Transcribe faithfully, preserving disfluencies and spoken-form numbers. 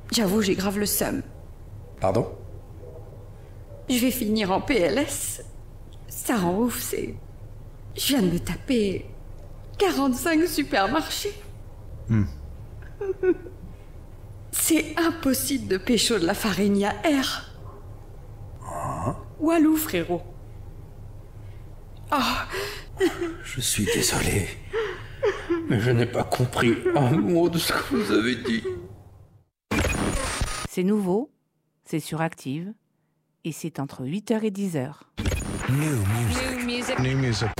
J'avoue, j'ai grave le seum. Pardon ? Je vais finir en P L S. Ça rend ouf, c'est... Je viens de me taper quarante-cinq supermarchés. Hmm. C'est impossible de pécho de la Farénia R. Ah. Walou, frérot. Oh. Je suis désolé. Mais je n'ai pas compris un mot de ce que vous avez dit. C'est nouveau, c'est sur Active, et c'est entre huit heures et dix heures. New music. New music. New music.